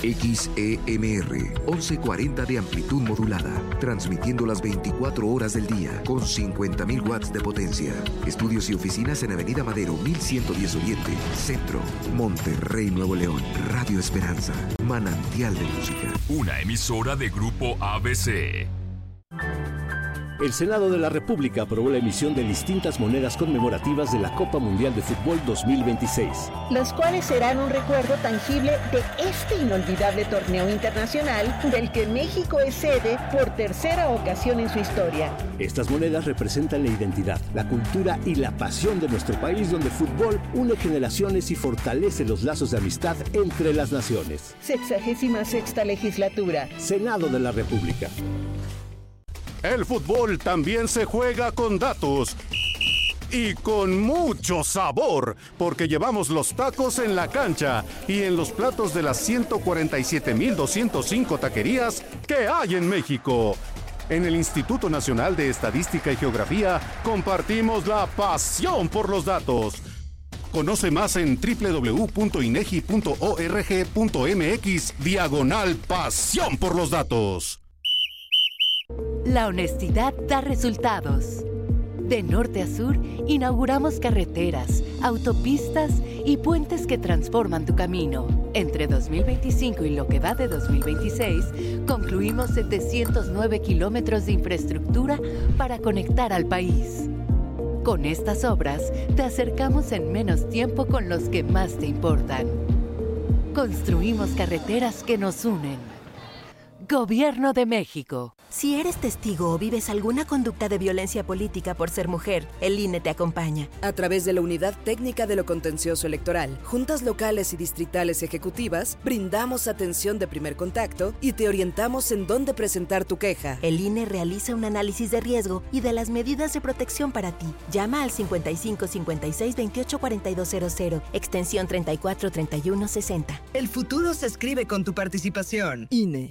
XEMR 1140 de amplitud modulada, transmitiendo las 24 horas del día con 50.000 watts de potencia. Estudios y oficinas en Avenida Madero 1110 Oriente, Centro, Monterrey, Nuevo León. Radio Esperanza, manantial de música. Una emisora de Grupo ABC. El Senado de la República aprobó la emisión de distintas monedas conmemorativas de la Copa Mundial de Fútbol 2026. Las cuales serán un recuerdo tangible de este inolvidable torneo internacional del que México es sede por tercera ocasión en su historia. Estas monedas representan la identidad, la cultura y la pasión de nuestro país, donde el fútbol une generaciones y fortalece los lazos de amistad entre las naciones. 66ª legislatura. Senado de la República. El fútbol también se juega con datos y con mucho sabor, porque llevamos los tacos en la cancha y en los platos de las 147,205 taquerías que hay en México. En el Instituto Nacional de Estadística y Geografía compartimos la pasión por los datos. Conoce más en www.inegi.org.mx/pasión por los datos. La honestidad da resultados. De norte a sur, inauguramos carreteras, autopistas y puentes que transforman tu camino. Entre 2025 y lo que va de 2026, concluimos 709 kilómetros de infraestructura para conectar al país. Con estas obras, te acercamos en menos tiempo con los que más te importan. Construimos carreteras que nos unen. Gobierno de México. Si eres testigo o vives alguna conducta de violencia política por ser mujer, el INE te acompaña. A través de la Unidad Técnica de lo Contencioso Electoral, juntas locales y distritales ejecutivas, brindamos atención de primer contacto y te orientamos en dónde presentar tu queja. El INE realiza un análisis de riesgo y de las medidas de protección para ti. Llama al 55 56 28 4200, extensión 34 31 60. El futuro se escribe con tu participación. INE.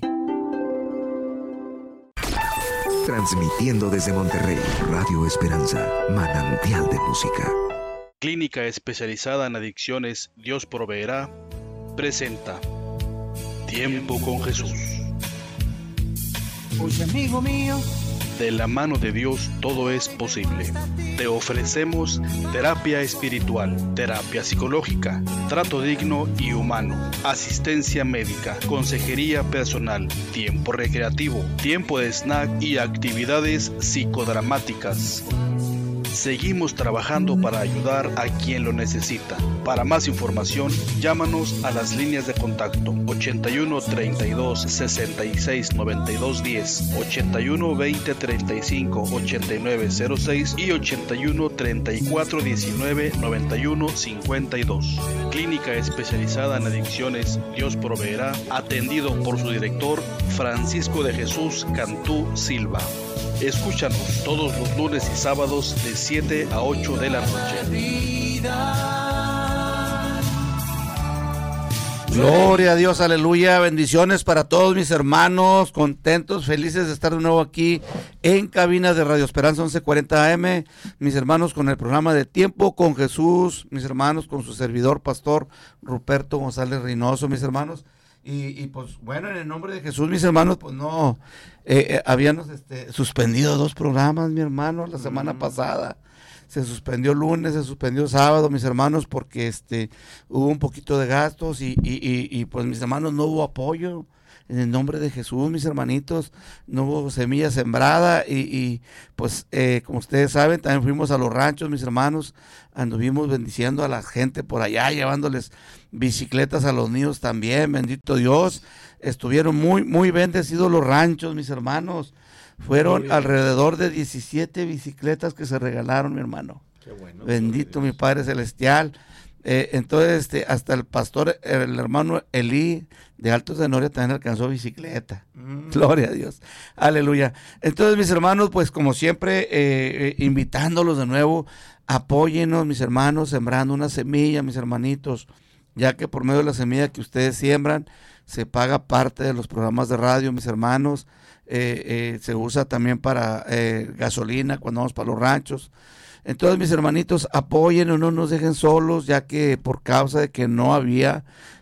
Transmitiendo desde Monterrey, Radio Esperanza, manantial de música. Clínica especializada en adicciones Dios Proveerá presenta Tiempo con Jesús. Oye, amigo mío, de la mano de Dios todo es posible. Te ofrecemos terapia espiritual, terapia psicológica, trato digno y humano, asistencia médica, consejería personal, tiempo recreativo, tiempo de snack y actividades psicodramáticas. Seguimos trabajando para ayudar a quien lo necesita. Para más información, llámanos a las líneas de contacto 81 32 66 92 10, 81 20 35 89 06 y 81 34 19 91 52. Clínica especializada en adicciones Dios Proveerá, atendido por su director Francisco de Jesús Cantú Silva. Escúchanos todos los lunes y sábados de 7 a 8 de la noche. Gloria a Dios, aleluya, bendiciones para todos mis hermanos, contentos, felices de estar de nuevo aquí en cabina de Radio Esperanza 1140 AM, mis hermanos con el programa de Tiempo con Jesús, mis hermanos con su servidor, Pastor Ruperto González Reynoso, mis hermanos. Y pues bueno, en el nombre de Jesús, mis hermanos, pues no, habíamos suspendido 2 programas, mi hermano, la semana pasada. Se suspendió lunes, se suspendió sábado, mis hermanos, porque hubo un poquito de gastos y pues mis hermanos no hubo apoyo. En el nombre de Jesús, mis hermanitos, no hubo semilla sembrada y pues como ustedes saben, también fuimos a los ranchos, mis hermanos, anduvimos bendiciendo a la gente por allá, llevándoles bicicletas a los niños también, bendito Dios. Estuvieron muy, muy bendecidos los ranchos, mis hermanos. Fueron alrededor de 17 bicicletas que se regalaron, mi hermano. Qué bueno. Bendito mi Padre Celestial. Entonces, hasta el pastor, el hermano Elí de Altos de Noria también alcanzó bicicleta. Gloria a Dios. Aleluya. Entonces, mis hermanos, pues como siempre, invitándolos de nuevo, apóyennos, mis hermanos, sembrando una semilla, mis hermanitos, ya que por medio de la semilla que ustedes siembran, se paga parte de los programas de radio, mis hermanos. Se usa también para gasolina cuando vamos para los ranchos. Entonces, mis hermanitos, apoyen, no nos dejen solos, ya que por causa de que no había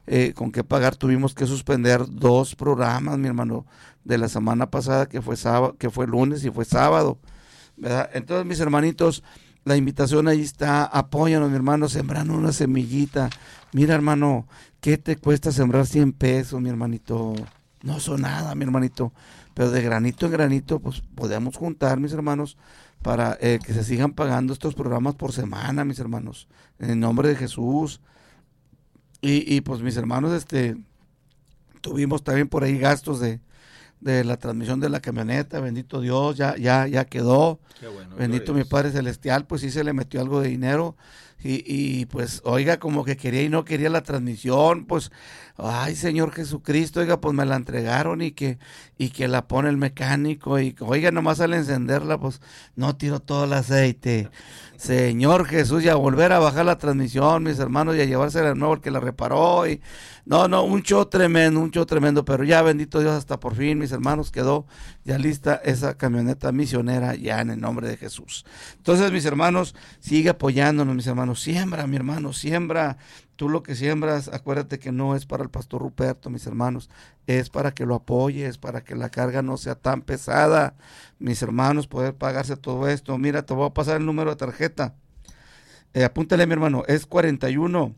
con qué pagar. Tuvimos que suspender 2 programas, mi hermano, de la semana pasada, que fue sábado, que fue lunes y fue sábado, ¿verdad? Entonces, mis hermanitos, la invitación ahí está, apóyanos, mi hermano, sembrando una semillita. Mira, hermano, ¿qué te cuesta sembrar 100 pesos, mi hermanito? No son nada, mi hermanito, pero de granito en granito, pues podemos juntar, mis hermanos, para que se sigan pagando estos programas por semana, mis hermanos, en el nombre de Jesús. Y pues, mis hermanos, tuvimos también por ahí gastos de la transmisión de la camioneta, bendito Dios, ya quedó. Qué bueno, bendito mi Padre Celestial, pues sí se le metió algo de dinero y pues, oiga, como que quería y no quería la transmisión, pues, ay, Señor Jesucristo, oiga, pues me la entregaron y que la pone el mecánico y, oiga, nomás al encenderla, pues, no tiró todo el aceite. Señor Jesús, y a volver a bajar la transmisión, mis hermanos, y a llevársela de nuevo el que la reparó, y no, un show tremendo, pero ya, bendito Dios, hasta por fin, mis hermanos, quedó ya lista esa camioneta misionera, ya en el nombre de Jesús. Entonces, mis hermanos, sigue apoyándonos, mis hermanos, siembra, mi hermano, siembra. Tú lo que siembras, acuérdate que no es para el pastor Ruperto, mis hermanos, es para que lo apoyes, para que la carga no sea tan pesada, mis hermanos, poder pagarse todo esto. Mira, te voy a pasar el número de tarjeta. Apúntale, mi hermano, es 41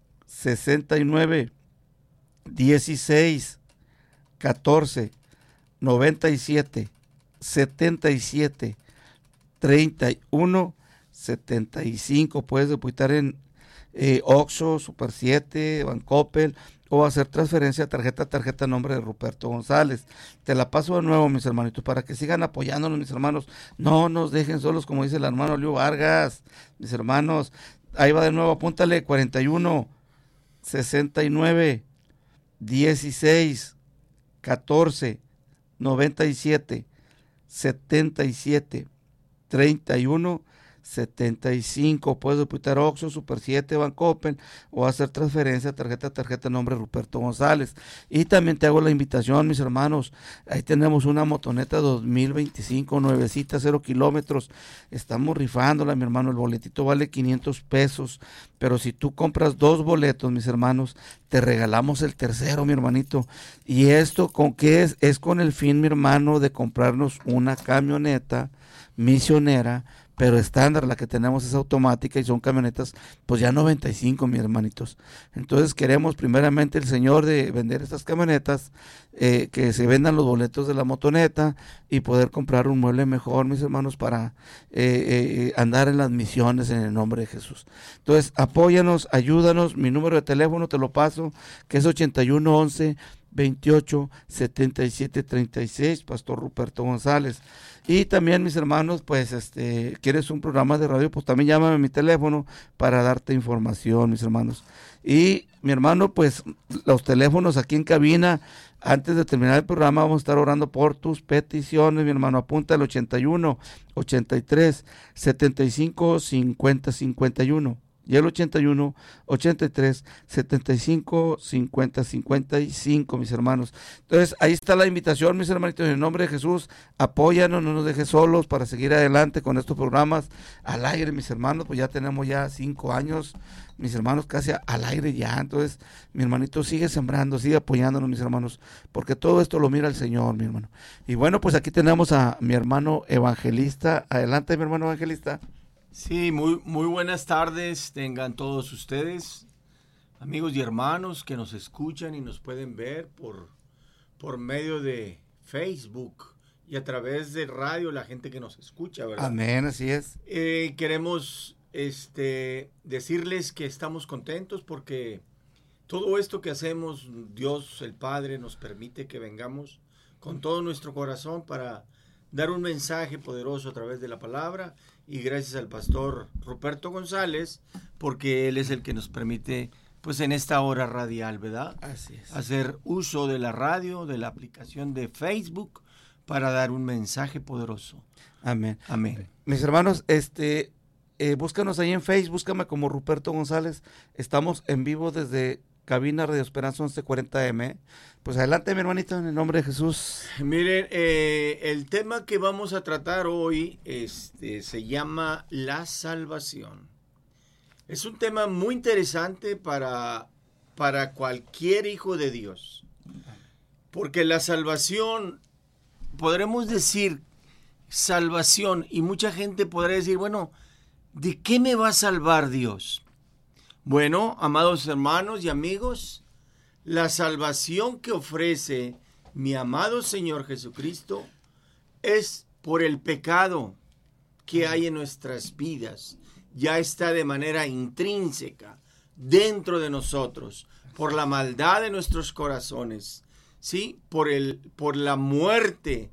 69 16 14 97 77 31 75. Puedes depositar en Oxxo, Super 7, Bancoppel, o hacer transferencia tarjeta nombre de Ruperto González. Te la paso de nuevo, mis hermanitos, para que sigan apoyándonos, mis hermanos. No nos dejen solos, como dice el hermano Leo Vargas, mis hermanos. Ahí va de nuevo, apúntale, 41 69 16 14 97 77 31 75. Puedes depositar Oxxo, Super 7, Bancoppel, o hacer transferencia tarjeta nombre Ruperto González. Y también te hago la invitación, mis hermanos, ahí tenemos una motoneta 2025, nuevecita, 0 kilómetros, estamos rifándola, mi hermano, el boletito vale 500 pesos, pero si tú compras 2 boletos, mis hermanos, te regalamos el tercero, mi hermanito. Y esto, ¿con qué es? Es con el fin, mi hermano, de comprarnos una camioneta misionera, pero estándar. La que tenemos es automática y son camionetas pues ya 95, mis hermanitos. Entonces queremos primeramente el Señor de vender estas camionetas, que se vendan los boletos de la motoneta y poder comprar un mueble mejor, mis hermanos, para andar en las misiones en el nombre de Jesús. Entonces apóyanos, ayúdanos. Mi número de teléfono te lo paso, que es 8111 28 77 36, Pastor Ruperto González. Y también, mis hermanos, pues quieres un programa de radio, pues también llámame a mi teléfono para darte información, mis hermanos. Y mi hermano, pues los teléfonos aquí en cabina, antes de terminar el programa vamos a estar orando por tus peticiones, mi hermano. Apunta el 81 83 75 50 51. Y el 81 83 75 50 55, mis hermanos. Entonces, ahí está la invitación, mis hermanitos, en el nombre de Jesús. Apóyanos, no nos dejes solos para seguir adelante con estos programas al aire, mis hermanos. Pues ya tenemos ya 5 años, mis hermanos, casi al aire ya. Entonces, mi hermanito, sigue sembrando, sigue apoyándonos, mis hermanos, porque todo esto lo mira el Señor, mi hermano. Y bueno, pues aquí tenemos a mi hermano evangelista. Adelante, mi hermano evangelista. Sí, muy buenas tardes tengan todos ustedes, amigos y hermanos que nos escuchan y nos pueden ver por medio de Facebook y a través de radio, la gente que nos escucha, ¿verdad? Amén, así es. Queremos decirles que estamos contentos porque todo esto que hacemos, Dios el Padre nos permite que vengamos con todo nuestro corazón para dar un mensaje poderoso a través de la palabra, y gracias al pastor Ruperto González, porque él es el que nos permite, pues en esta hora radial, ¿verdad? Así es. Hacer uso de la radio, de la aplicación de Facebook, para dar un mensaje poderoso. Amén. Amén. Mis hermanos, búscanos ahí en Facebook, búscame como Ruperto González. Estamos en vivo desde cabina Radio Esperanza 1140M. Pues adelante, mi hermanito, en el nombre de Jesús. Miren, el tema que vamos a tratar hoy se llama la salvación. Es un tema muy interesante para para cualquier hijo de Dios. Porque la salvación, podremos decir salvación, y mucha gente podrá decir, bueno, ¿de qué me va a salvar Dios? Bueno, amados hermanos y amigos, la salvación que ofrece mi amado Señor Jesucristo es por el pecado que hay en nuestras vidas. Ya está de manera intrínseca dentro de nosotros, por la maldad de nuestros corazones, ¿sí? Por la muerte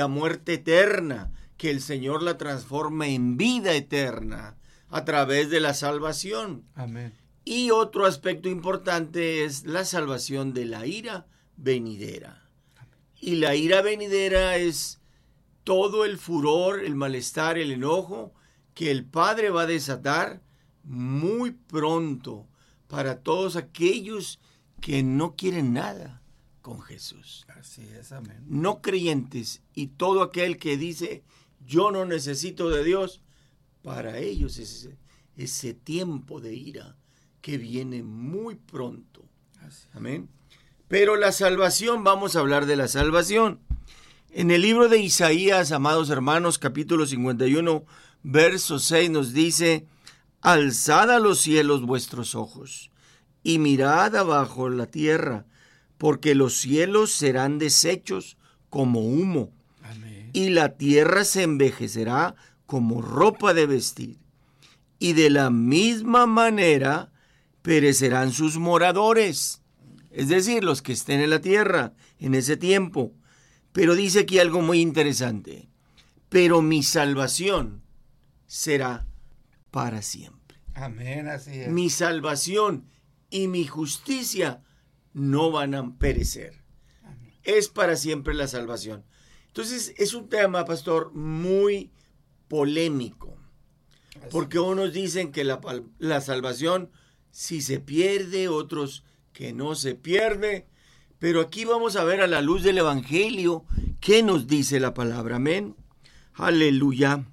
eterna, que el Señor la transforma en vida eterna a través de la salvación. Amén. Y otro aspecto importante es la salvación de la ira venidera. Y la ira venidera es todo el furor, el malestar, el enojo que el Padre va a desatar muy pronto para todos aquellos que no quieren nada con Jesús. Así es, amén. No creyentes, y todo aquel que dice, yo no necesito de Dios, para ellos es ese tiempo de ira que viene muy pronto. Amén. Pero la salvación, vamos a hablar de la salvación. En el libro de Isaías, amados hermanos, capítulo 51, verso 6 nos dice, alzad a los cielos vuestros ojos y mirad abajo la tierra, porque los cielos serán deshechos como humo. Amén. Y la tierra se envejecerá como ropa de vestir. Y de la misma manera perecerán sus moradores, es decir, los que estén en la tierra en ese tiempo. Pero dice aquí algo muy interesante. Pero mi salvación será para siempre. Amén, así es. Mi salvación y mi justicia no van a perecer. Amén. Es para siempre la salvación. Entonces, es un tema, pastor, muy polémico. Así porque unos dicen que la salvación si se pierde, otros que no se pierde. Pero aquí vamos a ver a la luz del Evangelio qué nos dice la palabra. Amén. Aleluya.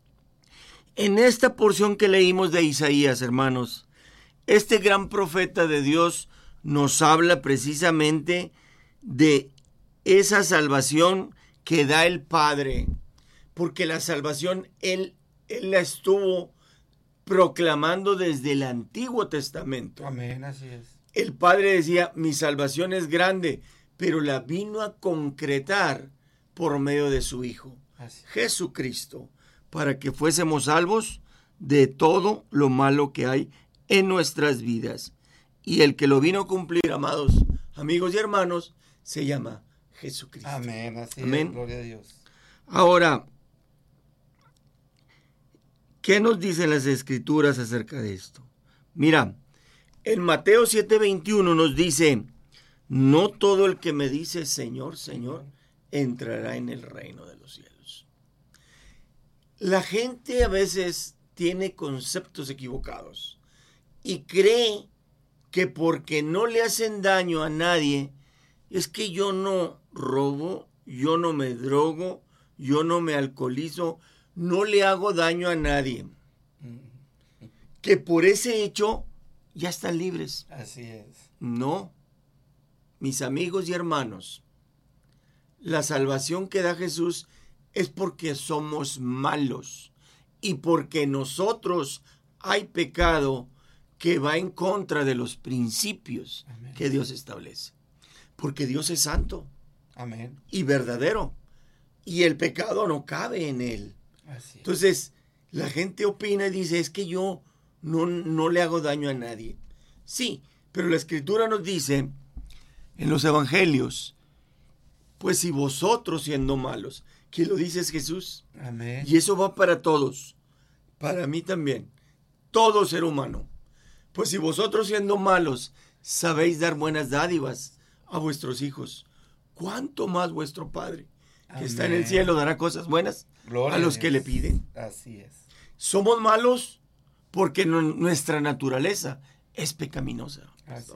En esta porción que leímos de Isaías, hermanos, este gran profeta de Dios nos habla precisamente de esa salvación que da el Padre, porque la salvación Él la estuvo proclamando desde el Antiguo Testamento. Amén, así es. El Padre decía, mi salvación es grande, pero la vino a concretar por medio de su Hijo, Jesucristo, para que fuésemos salvos de todo lo malo que hay en nuestras vidas. Y el que lo vino a cumplir, amados amigos y hermanos, se llama Jesucristo. Amén, así Amén. Es, gloria a Dios. Ahora, ¿qué nos dicen las Escrituras acerca de esto? Mira, en Mateo 7:21 nos dice, no todo el que me dice Señor, Señor, entrará en el reino de los cielos. La gente a veces tiene conceptos equivocados y cree que porque no le hacen daño a nadie, es que yo no robo, yo no me drogo, yo no me alcoholizo, no le hago daño a nadie. Que por ese hecho ya están libres. Así es. No, mis amigos y hermanos, la salvación que da Jesús es porque somos malos y porque nosotros hay pecado que va en contra de los principios Amén. Que Dios establece. Porque Dios es santo. Amén. Y verdadero. Y el pecado no cabe en él. Así es. Entonces, la gente opina y dice, es que yo no le hago daño a nadie. Sí, pero la Escritura nos dice en los Evangelios, pues si vosotros siendo malos, que lo dice Jesús. Amén. Y eso va para todos, para mí también, todo ser humano. Pues si vosotros siendo malos sabéis dar buenas dádivas a vuestros hijos, ¿cuánto más vuestro Padre, que Amén. Está en el cielo, dará cosas buenas Gloria a los que le piden? Así es. Somos malos porque nuestra naturaleza es pecaminosa. Así